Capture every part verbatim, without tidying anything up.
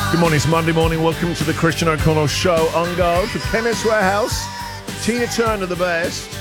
Good morning, it's Monday morning. Welcome to the Christian O'Connell Show on Gold for Chemist Warehouse. Tina Turner, the best.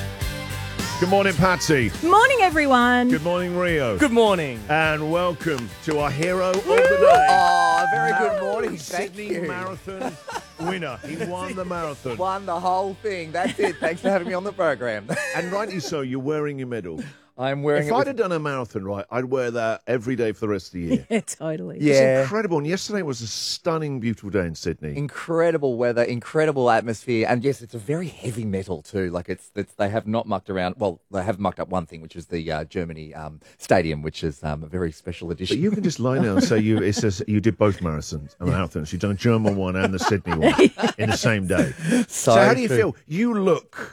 Good morning, Patsy. Morning, everyone. Good morning, Rio. Good morning. And welcome to our hero of the day. Oh, very good morning. Thank Sydney you. Marathon winner. He won the marathon. Won the whole thing. That's it. Thanks for having me on the program. And rightly so, you're wearing your medal. I'm wearing If it. I'd with- have done a marathon, right, I'd wear that every day for the rest of the year. Yeah, totally. Yeah. It's incredible. And yesterday was a stunning, beautiful day in Sydney. Incredible weather, incredible atmosphere, and yes, it's a very heavy metal too. Like it's, it's they have not mucked around. Well, they have mucked up one thing, which is the uh, Germany um, stadium, which is um, a very special edition. But you can just lie now and say you it says you did both marathons, marathons. You've done a German one and the Sydney one in the same day. So, So how do you true. feel? You look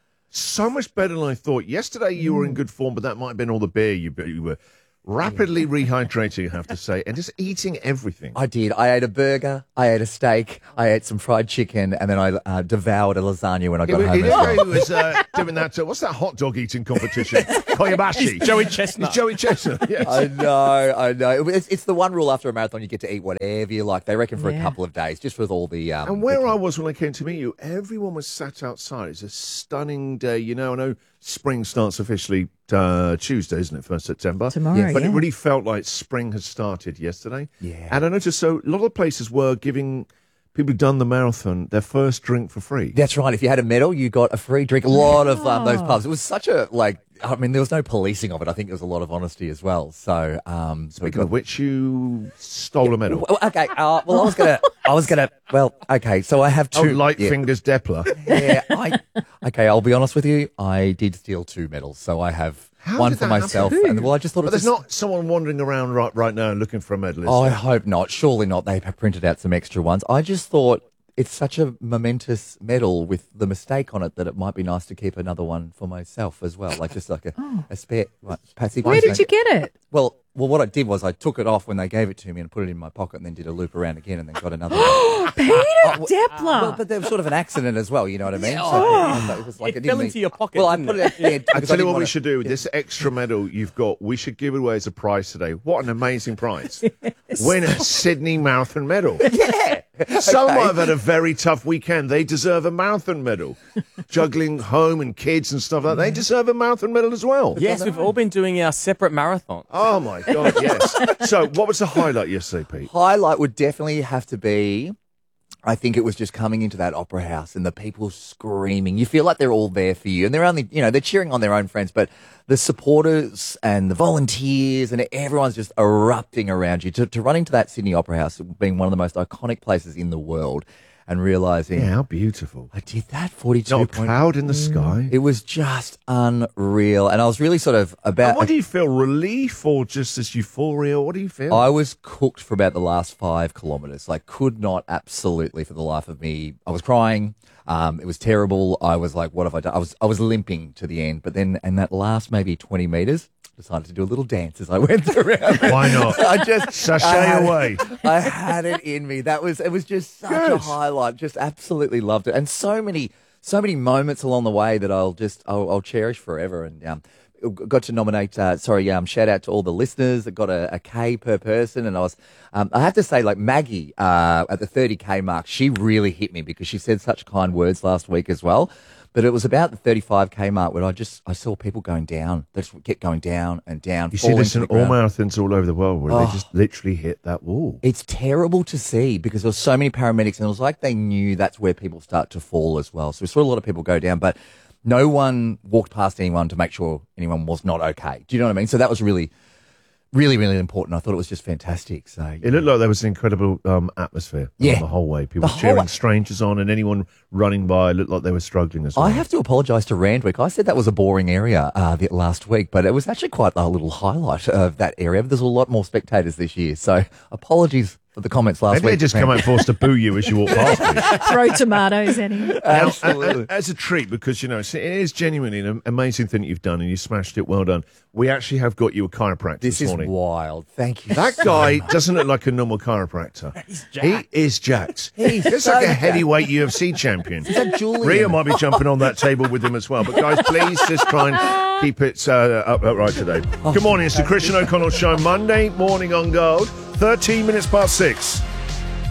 so much better than I thought. Yesterday you were in good form, but that might have been all the beer. You, you were rapidly rehydrating, I have to say, and just eating everything. I did. I ate a burger, I ate a steak, I ate some fried chicken, and then I uh, devoured a lasagna when I got It, home. it, as well. it was uh, doing that. Uh, what's that hot dog eating competition? Koyabashi. It's Joey Chestnut. It's Joey Chestnut. Yes. I know, I know. It's, it's the one rule after a marathon, you get to eat whatever you like. They reckon for Yeah. a couple of days, just with all the... Um, And where the- I was when I came to meet you, everyone was sat outside. It's a stunning day. You know, I know spring starts officially uh, Tuesday, isn't it, first September? Tomorrow, Yes. But yeah. it really felt like spring has started yesterday. Yeah. And I noticed so a lot of places were giving people who've done the marathon their first drink for free. That's right. If you had a medal, you got a free drink. A lot of um, those pubs. It was such a, like, I mean, there was no policing of it. I think there was a lot of honesty as well. So, um, so we Speaking of which, you stole a medal. Well, okay. Uh, well, I was gonna. I was gonna. Well, okay. So I have Oh, two. light yeah, fingers Depler. yeah. I. Okay. I'll be honest with you. I did steal two medals. So I have How one did for that myself, happen? and well, I just thought But it there's was. not someone wandering around right, right now looking for a medal, is Oh, I there? hope not. Surely not. They have printed out some extra ones. I just thought it's such a momentous medal with the mistake on it that it might be nice to keep another one for myself as well, like just like a, a spare. Right, Patsy, Where please did you don't- get it? Well, well, what I did was I took it off when they gave it to me and put it in my pocket, and then did a loop around again, and then got another one. Peter well, Depler. Well, but there was sort of an accident as well, you know what I mean? So, Oh. it was like It didn't fell mean- into your pocket, Well, I didn't put it? it. Yeah, I because tell you didn't what we wanna- should do. With this extra medal you've got, we should give it away as a prize today. What an amazing prize. Win a Sydney Marathon medal. Yeah. Some Okay. might have had a very tough weekend. They deserve a marathon medal. Juggling home and kids and stuff like that. They deserve a marathon medal as well. Yes, we've all been doing our separate marathons. Oh, my God, yes. So what was the highlight yesterday, Pete? Highlight would definitely have to be, I think it was just coming into that opera house and the people screaming. You feel like they're all there for you, and they're only, you know, they're cheering on their own friends, but the supporters and the volunteers and everyone's just erupting around you. To, to run into that Sydney Opera House, being one of the most iconic places in the world, and realizing Yeah, how beautiful. I did that forty-two Not a point. cloud in the sky. It was just unreal, and I was really sort of And about. what do you feel? Relief or just this euphoria? What do you feel? I was cooked for about the last five kilometres. Like, could not absolutely for the life of me. I was crying. Um, it was terrible. I was like, what have I done? I was, I was limping to the end. But then, in that last maybe twenty metres, decided to do a little dance as I went around. Why not? I just Sashay I had- away. I had it in me. That was, it was just such a Good. highlight. Just absolutely loved it. And so many, so many moments along the way that I'll just, I'll, I'll cherish forever. And, um, got to nominate, uh, sorry, um, shout out to all the listeners that got a, a K per person. And I was, um, I have to say, like Maggie, uh, at the thirty K mark, she really hit me because she said such kind words last week as well. But it was about the thirty-five K mark where I just, I saw people going down. They just kept going down and down. You see falling this to in the all ground. marathons all over the world where Oh. they just literally hit that wall. It's terrible to see because there were so many paramedics, and it was like they knew that's where people start to fall as well. So we saw a lot of people go down, but no one walked past anyone to make sure anyone was not okay. Do you know what I mean? So that was really, really, really important. I thought it was just fantastic. So It looked like there was an incredible um, atmosphere Yeah. the whole way. People The whole cheering way. strangers on, and anyone running by looked like they were struggling as well. I have to apologise to Randwick. I said that was a boring area uh, the, last week, but it was actually quite a little highlight of that area. But there's a lot more spectators this year, so apologies for the comments last Maybe week. they just come out and forced to boo you as you walk past me. Throw tomatoes at him. Now, Absolutely. a- a- as a treat, because, you know, it's- it is genuinely an amazing thing that you've done, and you smashed it. Well done. We actually have got you a chiropractor This this is morning. wild. Thank you. That so guy much. doesn't look like a normal chiropractor. He's He jacked. is jacked. He's He's so like a jacked. heavyweight U F C champion. Is that Julian? Ria might be jumping on that table with him as well. But guys, please just try and keep it uh, up, upright today. Good morning. It's the Christian O'Connell Show, Monday morning on Gold, thirteen minutes past six.